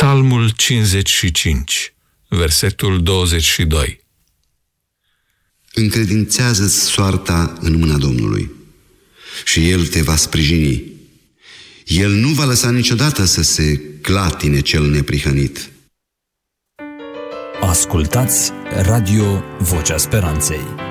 Psalmul 55, versetul 22. Încredințează-ți soarta în mâna Domnului și El te va sprijini. El nu va lăsa niciodată să se clatine cel neprihănit. Ascultați Radio Vocea Speranței.